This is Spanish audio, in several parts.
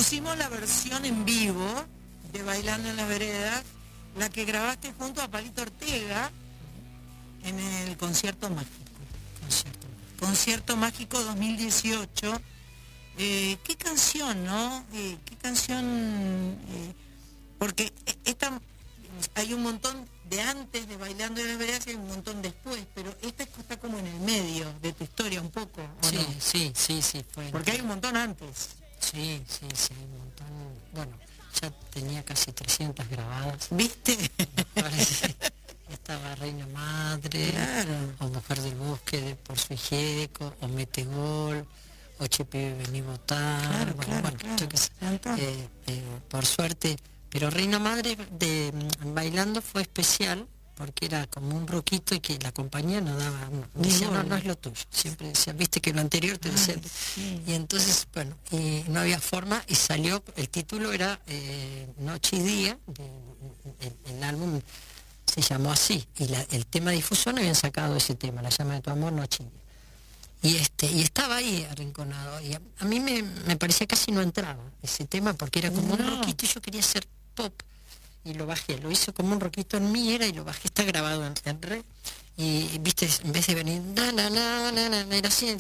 pusimos la versión en vivo de Bailando en las Veredas, la que grabaste junto a Palito Ortega en el Concierto Mágico. Concierto Mágico 2018. Qué canción, ¿no? Qué canción, porque hay un montón de antes de Bailando en las Veredas y hay un montón después, pero esta está como en el medio de tu historia un poco, ¿o no? Sí, fue. Porque hay un montón antes. Sí, un montón. Bueno, ya tenía casi 300 grabadas. ¿Viste? Estaba Reina Madre, claro. O Mujer del Bosque por su hijeco, o Metegol, o Che Pibe Vení Votar, claro. Yo qué sé. Por suerte, pero Reina Madre de Bailando fue especial, porque era como un roquito y que la compañía no daba, decía, no es lo tuyo, siempre decía, viste que lo anterior te decía, sí. Y entonces, bueno, y no había forma, y salió, el título era Noche y Día, el álbum se llamó así, y el tema de difusión habían sacado ese tema, La Llama de tu Amor, Noche y Día. Y estaba ahí arrinconado, y a mí me parecía casi no entraba ese tema, porque era como un roquito y yo quería hacer pop, y lo bajé, lo hizo como un roquito en mí, y lo bajé, está grabado en re, y viste, en vez de venir, era así,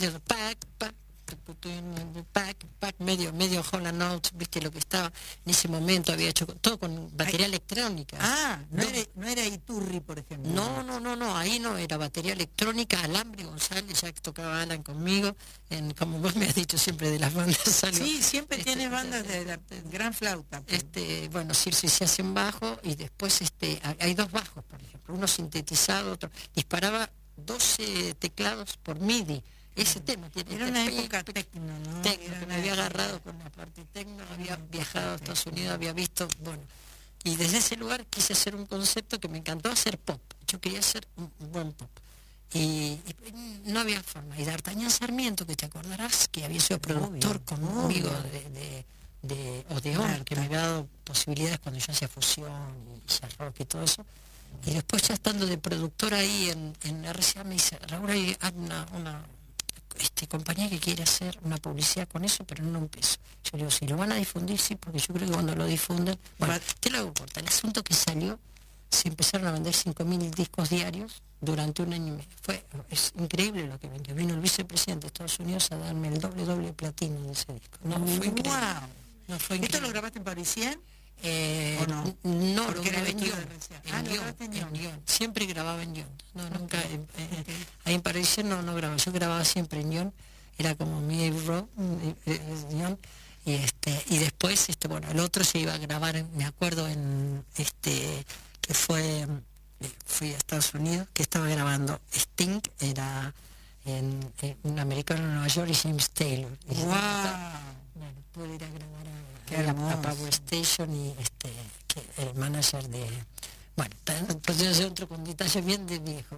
medio Holland Notes, viste lo que estaba en ese momento, había hecho todo con batería electrónica. No era Iturri, por ejemplo. No, ahí no, era batería electrónica, Alambre González, ya que tocaba Alan conmigo, como vos me has dicho siempre de las bandas. Sí, siempre tienes bandas de la gran flauta. Bueno, Circe se hace un bajo, y después hay dos bajos, por ejemplo, uno sintetizado, otro, disparaba 12 teclados por MIDI. Ese tema tiene era una época tecno, ¿no? Que me había agarrado con la parte tecno, había viajado a Estados Unidos, había visto, bueno, y desde ese lugar quise hacer un concepto que me encantó, hacer pop. Yo quería hacer un buen pop, y no había forma. Y D'Artagnan Sarmiento, que te acordarás que había sido productor conmigo de Odeón, que me había dado posibilidades cuando yo hacía fusión y jazz rock y todo eso. Y después, ya estando de productor ahí en RCA, me dice, Raúl, hay una compañía que quiere hacer una publicidad con eso, pero no un peso. Yo le digo, si lo van a difundir, sí, porque yo creo que cuando lo difunden, bueno, te lo hago corta. El asunto que salió, se empezaron a vender 5.000 discos diarios durante un año y medio. Es increíble lo que vendió. Vino el vicepresidente de Estados Unidos a darme el doble platino de ese disco. No, fue increíble. Wow. No, fue increíble. ¿Esto lo grabaste en Parisien? ¿O no? No, porque lo grabé en guión. Siempre grababa en guión. No, nunca. Ahí en París no grababa. Yo grababa siempre en guión. Era como mi guión. Y después, bueno, el otro se iba a grabar, me acuerdo, que fui a Estados Unidos, que estaba grabando Sting, era un americano en Nueva York, y James Taylor. Y wow. Bueno, pude ir a grabar a Power Station, y que el manager de, bueno, podría ser otro con detalles bien de viejo,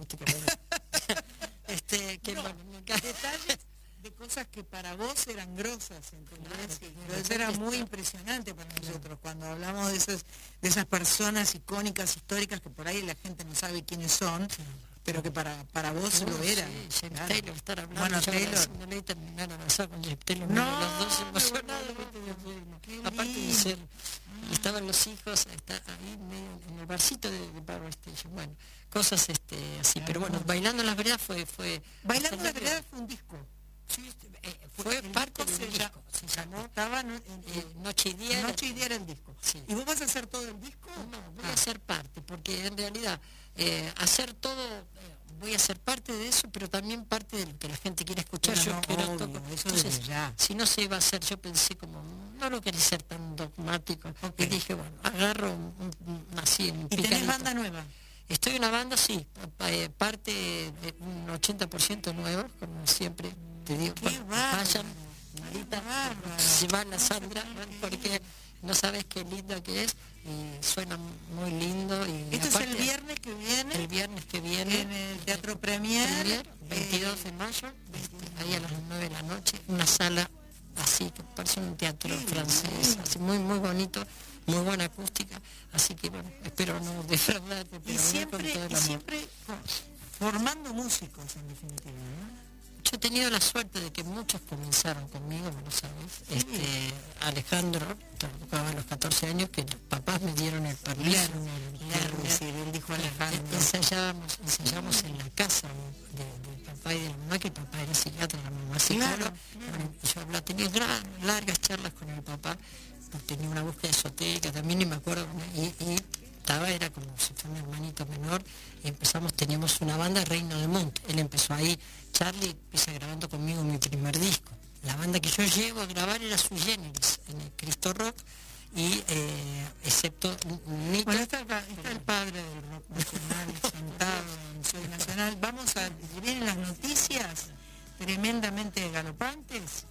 detalles de cosas que para vos eran grosas, ¿entendés? Eso era muy impresionante para nosotros cuando hablamos de esas personas icónicas, históricas, que por ahí la gente no sabe quiénes son, pero que para vos lo eran. Sí, James Taylor, estar hablando. Bueno, Taylor. No le terminaron a besar con James Taylor, los dos emocionados. Aparte de ser, estaban los hijos, ahí medio en el barcito de Power Station. Bueno, cosas así, pero bueno, Bailando en las Veredas fue Bailando en las Veredas fue un disco. Sí, fue parte del disco. Se llamó Noche y Día. Noche y Día era el disco. Sí. ¿Y vos vas a hacer todo el disco? No, voy a ser parte, porque en realidad hacer todo, voy a ser parte de eso, pero también parte de lo que la gente quiere escuchar. Entonces, si no se iba a hacer, yo pensé como, no lo quería ser tan dogmático, y dije, bueno, agarro así un picadito. ¿Y tenés banda nueva? Estoy en una banda, sí, parte de un 80% nueva, como siempre te digo, vayan, Marita, se van a Sandra, porque no sabes qué lindo que es, y suena muy lindo. Y ¿esto aparte, es el viernes que viene? El viernes que viene. En el Teatro Premier. 22 de mayo, ahí a las 9 de la noche, una sala así, que parece un teatro francés, así muy, muy bonito, muy buena acústica, así que bueno, espero no defraudarte, pero siempre formando músicos, en definitiva, ¿no? Yo he tenido la suerte de que muchos comenzaron conmigo, ¿no sabes? Alejandro, tocaba a los 14 años, que los papás me dieron el permiso. Él dijo Alejandro. Ensayamos en la casa del papá y de la mamá, que el papá era psiquiatra, la mamá psicóloga. Yo tenía largas charlas con el papá, porque tenía una búsqueda esotérica también, y me acuerdo, era como si fuera un hermanito menor, y teníamos una banda, Reino del Monte. Él empezó ahí, Charlie empieza grabando conmigo mi primer disco. La banda que yo llego a grabar era Sui Generis, en el Cristo Rock, y excepto Nito. Bueno, está el padre del rock nacional sentado en Soy Nacional. Vienen las noticias tremendamente galopantes.